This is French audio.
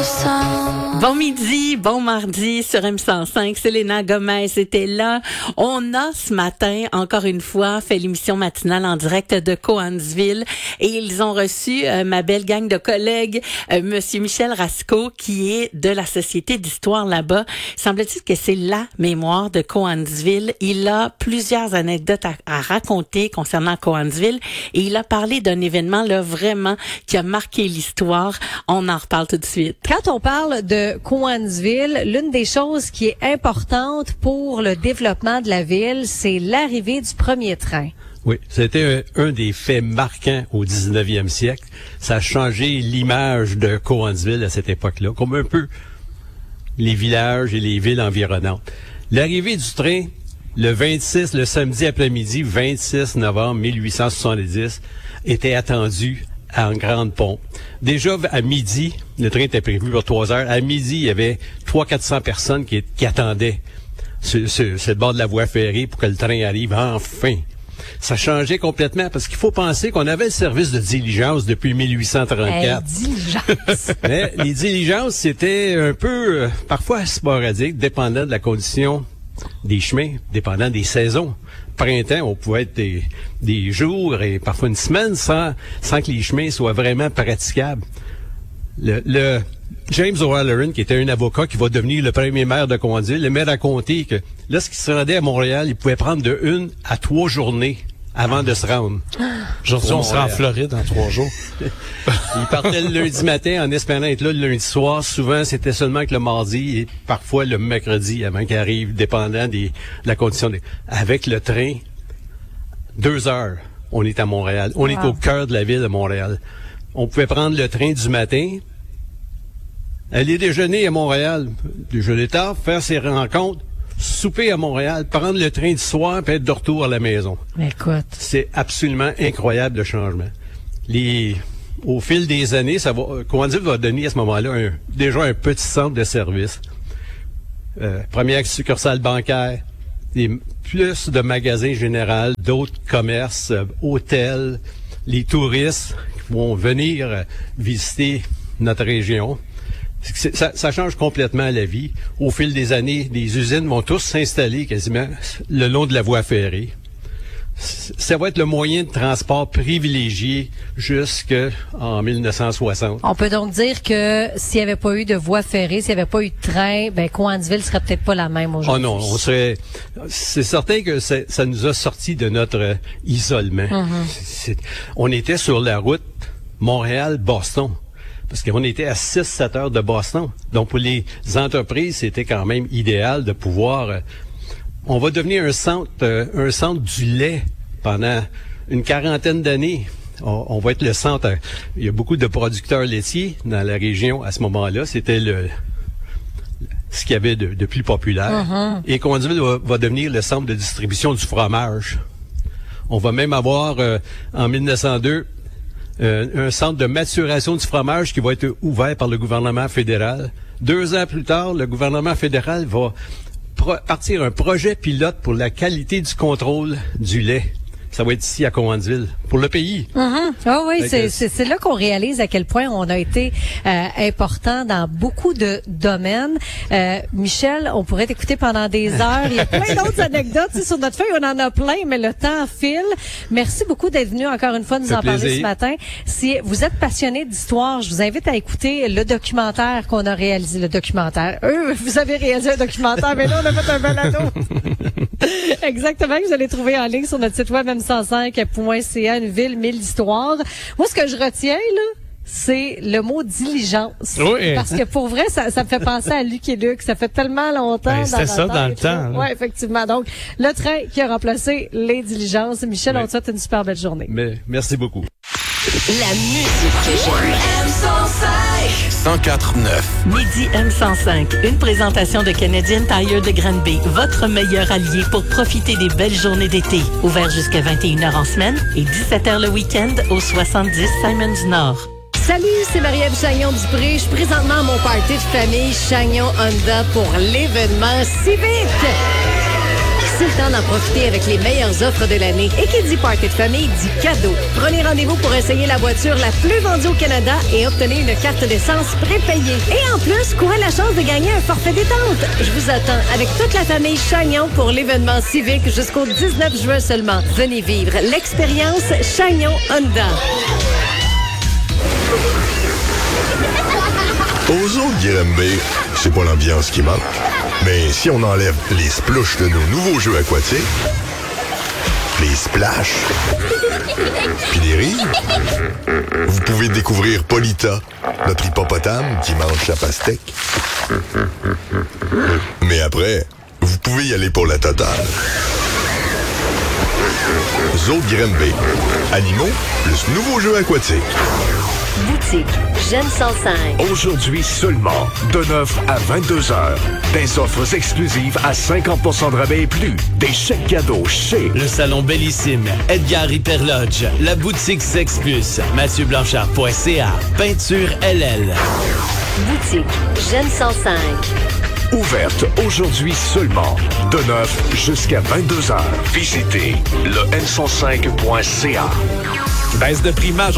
Bon midi, bon mardi sur M105. Selena Gomez était là. On a ce matin, encore une fois, fait l'émission matinale en direct de Cowansville et ils ont reçu ma belle gang de collègues, Monsieur Michel Rasco, qui est de la Société d'histoire là-bas. Semble-t-il que c'est la mémoire de Cowansville. Il a plusieurs anecdotes à raconter concernant Cowansville et il a parlé d'un événement là vraiment qui a marqué l'histoire. On en reparle tout de suite. Quand on parle de Cowansville, l'une des choses qui est importante pour le développement de la ville, c'est l'arrivée du premier train. Oui, c'était un des faits marquants au 19e siècle. Ça a changé l'image de Cowansville à cette époque-là, comme un peu les villages et les villes environnantes. L'arrivée du train, le samedi après-midi, 26 novembre 1870, était attendue en grande pompe. Déjà, à midi, le train était prévu pour 3 heures. À midi, il y avait 300-400 personnes qui attendaient sur le bord de la voie ferrée pour que le train arrive enfin. Ça changeait complètement parce qu'il faut penser qu'on avait le service de diligence depuis 1834. Diligence! Mais les diligences, c'était un peu, parfois sporadique, dépendant de la condition des chemins, dépendant des saisons. Printemps, on pouvait être des jours et parfois une semaine sans que les chemins soient vraiment praticables. Le James O'Halloran, qui était un avocat qui va devenir le premier maire de Cowansville, m'a raconté que lorsqu'il se rendait à Montréal, il pouvait prendre de 1 à 3 journées avant de se rendre. Aujourd'hui, on sera en Floride en 3 jours. Il partait le lundi matin en espérant être là le lundi soir. Souvent, c'était seulement que le mardi et parfois le mercredi avant qu'il arrive, dépendant de la condition. Avec le train, 2 heures, on est à Montréal. On est au cœur de la ville de Montréal. On pouvait prendre le train du matin, aller déjeuner à Montréal, déjeuner tard, faire ses rencontres, souper à Montréal, prendre le train du soir puis être de retour à la maison. Écoute. C'est absolument incroyable le changement. Au fil des années, Cowansville va donner à ce moment-là déjà un petit centre de service. Première succursale bancaire, plus de magasins généraux, d'autres commerces, hôtels, les touristes qui vont venir visiter notre région. Ça change complètement la vie. Au fil des années, les usines vont tous s'installer quasiment le long de la voie ferrée. Ça va être le moyen de transport privilégié jusqu'en 1960. On peut donc dire que s'il n'y avait pas eu de voie ferrée, s'il n'y avait pas eu de train, Cowansville serait peut-être pas la même aujourd'hui. Oh non, c'est certain que ça nous a sortis de notre isolement. Mm-hmm. On était sur la route Montréal-Boston. Parce qu'on était à 6-7 heures de Boston. Donc, pour les entreprises, c'était quand même idéal de pouvoir... on va devenir un centre du lait pendant une 40aine d'années. On va être le centre... il y a beaucoup de producteurs laitiers dans la région à ce moment-là. C'était ce qu'il y avait de plus populaire. Mm-hmm. Et Cowansville va devenir le centre de distribution du fromage. On va même avoir, en 1902... un centre de maturation du fromage qui va être ouvert par le gouvernement fédéral. 2 ans plus tard, le gouvernement fédéral va partir un projet pilote pour la qualité du contrôle du lait. Ça va être ici à Cowansville, pour le pays. Mm-hmm. Oh oui, c'est là qu'on réalise à quel point on a été important dans beaucoup de domaines. Michel, on pourrait t'écouter pendant des heures. Il y a plein d'autres anecdotes. Sur notre feuille, on en a plein, mais le temps file. Merci beaucoup d'être venu encore une fois nous en parler ce matin. Si vous êtes passionné d'histoire, je vous invite à écouter le documentaire qu'on a réalisé. Vous avez réalisé un documentaire, mais là, on a fait un balado. Exactement, que vous allez trouver en ligne sur notre site web m105.ca, une ville, 1000 histoires. Moi, ce que je retiens, là, c'est le mot diligence. Oui. Parce que pour vrai, ça me fait penser à Lucky Luke. Ça fait tellement longtemps. C'était ça dans le temps. Oui, effectivement. Donc, le train qui a remplacé les diligences. Michel, on te souhaite une super belle journée. Mais merci beaucoup. La musique que j'aime. M105. 104.9. Midi M105, une présentation de Canadian Tire de Granby, votre meilleur allié pour profiter des belles journées d'été. Ouvert jusqu'à 21h en semaine et 17h le week-end au 70 Simons Nord. Salut, c'est Marie-Ève Chagnon-Dupré. Je suis présentement à mon party de famille Chagnon Honda pour l'événement civique. c'est le temps d'en profiter avec les meilleures offres de l'année. Et qui dit party de famille dit cadeau. Prenez rendez-vous pour essayer la voiture la plus vendue au Canada et obtenez une carte d'essence prépayée. Et en plus, courez la chance de gagner un forfait détente. Je vous attends avec toute la famille Chagnon pour l'événement civique jusqu'au 19 juin seulement. Venez vivre l'expérience Chagnon Honda. Aux autres Granby, c'est pas l'ambiance qui manque. Mais si on enlève les splouches de nos nouveaux jeux aquatiques, les splash, puis les rires, vous pouvez découvrir Polita, notre hippopotame qui mange la pastèque. Mais après, vous pouvez y aller pour la totale. Zoo de Granby. Animaux plus nouveaux jeux aquatiques. Boutique J'aime 105. Aujourd'hui seulement, de 9 à 22 heures. Des offres exclusives à 50% de rabais et plus. Des chèques cadeaux chez le salon Bellissime, Edgar Hyperlodge, la boutique Sex Plus, MathieuBlanchard.ca, Peinture LL. Boutique J'aime 105. Ouverte aujourd'hui seulement, de 9 jusqu'à 22 heures. Visitez le n105.ca. Baisse de prix majeure.